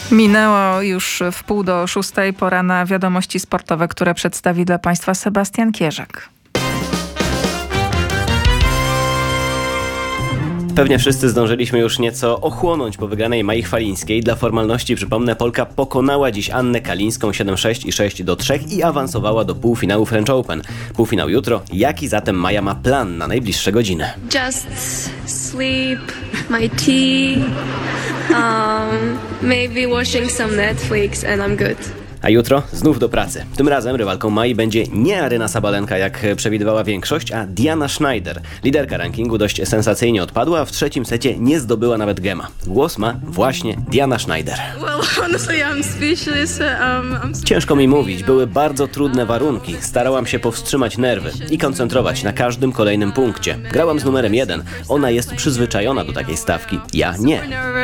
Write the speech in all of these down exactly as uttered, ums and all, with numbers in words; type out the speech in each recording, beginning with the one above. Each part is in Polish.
Minęło już w pół do szóstej, pora na wiadomości sportowe, które przedstawi dla Państwa Sebastian Kierzek. Pewnie wszyscy zdążyliśmy już nieco ochłonąć po wygranej Mai Chwalińskiej. Dla formalności przypomnę, Polka pokonała dziś Annę Kalińską siedem sześć i sześć do trzech i awansowała do półfinału French Open. Półfinał jutro. Jaki zatem Maja ma plan na najbliższe godziny? Just sleep, my tea, um, maybe watching some Netflix and I'm good. A jutro znów do pracy. Tym razem rywalką Mai będzie nie Aryna Sabalenka, jak przewidywała większość, a Diana Schneider. Liderka rankingu dość sensacyjnie odpadła, a w trzecim secie nie zdobyła nawet gema. Głos ma właśnie Diana Schneider. Well, honestly, I'm speechless. Um, I'm... Ciężko mi mówić, były bardzo trudne warunki. Starałam się powstrzymać nerwy i koncentrować na każdym kolejnym punkcie. Grałam z numerem jeden. Ona jest przyzwyczajona do takiej stawki. Ja nie.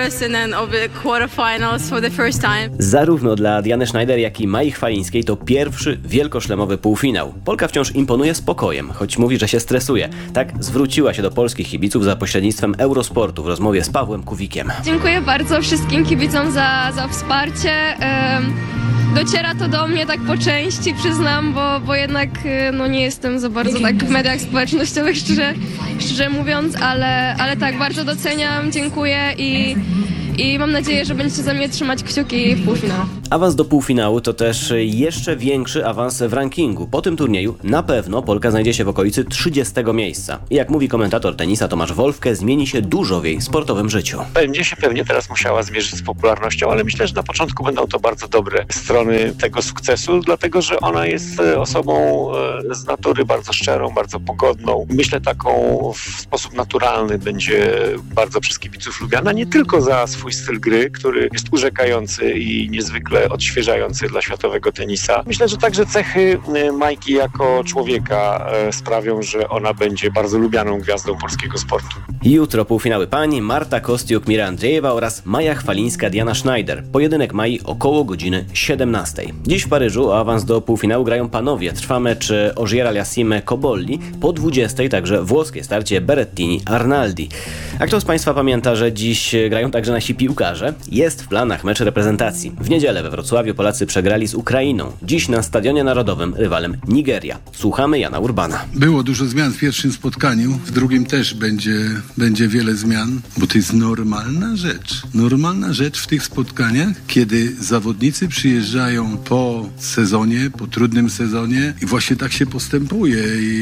Zarówno dla Diany Schneider, jak i Mai Chwalińskiej to pierwszy wielkoszlemowy półfinał. Polka wciąż imponuje spokojem, choć mówi, że się stresuje. Tak zwróciła się do polskich kibiców za pośrednictwem Eurosportu w rozmowie z Pawłem Kuwikiem. Dziękuję bardzo wszystkim kibicom za, za wsparcie. Um... Dociera to do mnie tak po części, przyznam, bo, bo jednak no, nie jestem za bardzo tak w mediach społecznościowych, szczerze, szczerze mówiąc, ale, ale tak, bardzo doceniam, dziękuję i, i mam nadzieję, że będziecie za mnie trzymać kciuki w półfinale. Awans do półfinału to też jeszcze większy awans w rankingu. Po tym turnieju na pewno Polka znajdzie się w okolicy trzydziestego miejsca. I jak mówi komentator tenisa Tomasz Wolfke, zmieni się dużo w jej sportowym życiu. Będzie się pewnie teraz musiała zmierzyć z popularnością, ale myślę, że na początku będą to bardzo dobre strony tego sukcesu, dlatego że ona jest osobą z natury bardzo szczerą, bardzo pogodną. Myślę, taką w sposób naturalny będzie bardzo przez kibiców lubiana, nie tylko za swój styl gry, który jest urzekający i niezwykle odświeżający dla światowego tenisa. Myślę, że także cechy Majki jako człowieka sprawią, że ona będzie bardzo lubianą gwiazdą polskiego sportu. Jutro półfinały pań, Marta Kostiuk-Mira Andrzejewa oraz Maja Chwalińska, Diana Schneider. Pojedynek Mai około godziny siedemnastej. Dziś w Paryżu o awans do półfinału grają panowie. Trwa mecz Ogier-Aliassime Cobolli. Po dwudziestej także włoskie starcie Berrettini-Arnaldi. A kto z Państwa pamięta, że dziś grają także nasi piłkarze? Jest w planach mecz reprezentacji. W niedzielę we Wrocławiu Polacy przegrali z Ukrainą. Dziś na Stadionie Narodowym rywalem Nigeria. Słuchamy Jana Urbana. Było dużo zmian w pierwszym spotkaniu, w drugim też będzie, będzie wiele zmian, bo to jest normalna rzecz. Normalna rzecz w tych spotkaniach, kiedy zawodnicy przyjeżdżają po sezonie, po trudnym sezonie i właśnie tak się postępuje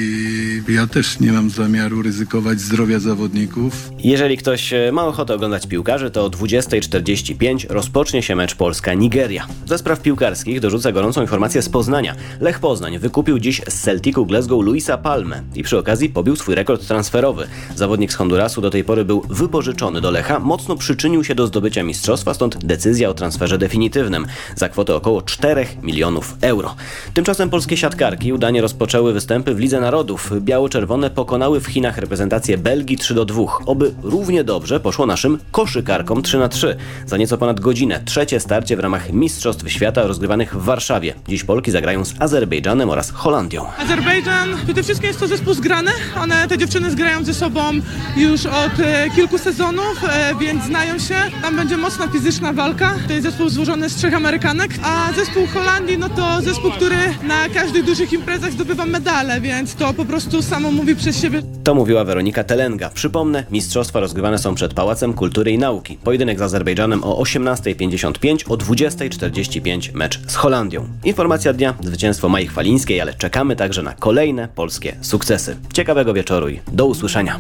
i ja też nie mam zamiaru ryzykować zdrowia zawodników. Jeżeli ktoś ma ochotę oglądać piłkarzy, to o dwudziestej czterdzieści pięć rozpocznie się mecz Polska-Nigeria. Ze spraw piłkarskich dorzucę gorącą informację z Poznania. Lech Poznań wykupił dziś z Celticu Glasgow Luisa Palmę i przy okazji pobił swój rekord transferowy. Zawodnik z Hondurasu do tej pory był wypożyczony do Lecha, mocno przyczynił się do zdobycia mistrzostwa, stąd decyzja o transferze definitywnym za kwotę około czterech milionów euro. Tymczasem polskie siatkarki udanie rozpoczęły występy w Lidze Narodów. Biało-czerwone pokonały w Chinach reprezentację Belgii trzy do dwóch. Oby równie dobrze poszło naszym koszykarkom trzy na trzy. Za nieco ponad godzinę trzecie starcie w ramach Mistrzostw Świata rozgrywanych w Warszawie. Dziś Polki zagrają z Azerbejdżanem oraz Holandią. Azerbejdżan przede wszystkim jest to zespół zgrany. One, te dziewczyny zgrają ze sobą już od e, kilku sezonów, e, więc znają się. Tam będzie mocna fizyczna walka. To jest zespół złożony z trzech Amerykanek, a zespół Holandii no to zespół, który na każdych dużych imprezach zdobywa medale, więc to po prostu samo mówi przez siebie. To mówiła Weronika Telenga. Przypomnę, mistrzostwa rozgrywane są przed Pałacem Kultury i Nauki. Pojedynek z Azerbejdżanem o osiemnastej pięćdziesiąt pięć, o dwudziestej czterdzieści pięć mecz z Holandią. Informacja dnia, zwycięstwo Mai Chwalińskiej, ale czekamy także na kolejne polskie sukcesy. Ciekawego wieczoru i do usłyszenia.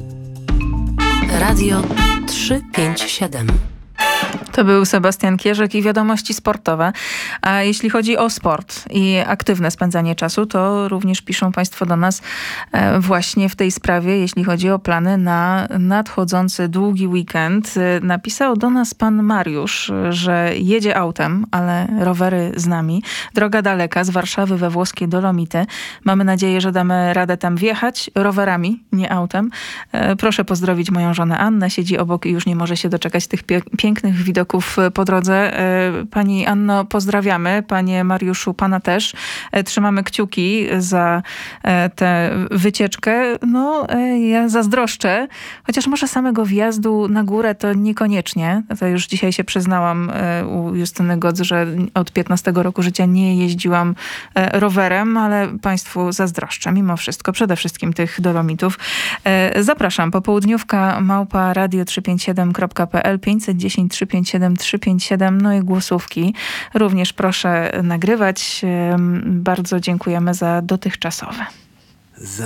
Radio trzysta pięćdziesiąt siedem. To był Sebastian Kierzek i wiadomości sportowe. A jeśli chodzi o sport i aktywne spędzanie czasu, to również piszą Państwo do nas właśnie w tej sprawie, jeśli chodzi o plany na nadchodzący długi weekend. Napisał do nas pan Mariusz, że jedzie autem, ale rowery z nami. Droga daleka, z Warszawy we włoskie Dolomity. Mamy nadzieję, że damy radę tam wjechać rowerami, nie autem. Proszę pozdrowić moją żonę Annę. Siedzi obok i już nie może się doczekać tych pie- pięknych widoków widoków po drodze. Pani Anno, pozdrawiamy. Panie Mariuszu, pana też. Trzymamy kciuki za tę wycieczkę. No, ja zazdroszczę, chociaż może samego wjazdu na górę to niekoniecznie. To już dzisiaj się przyznałam u Justyny Godz, że od piętnastego roku życia nie jeździłam rowerem, ale państwu zazdroszczę mimo wszystko, przede wszystkim tych Dolomitów. Zapraszam, popołudniówka małpa radio trzysta pięćdziesiąt siedem kropka p l, pięćset dziesięć trzysta pięćdziesiąt siedem trzysta pięćdziesiąt siedem, no i głosówki. Również proszę nagrywać. Bardzo dziękujemy za dotychczasowe.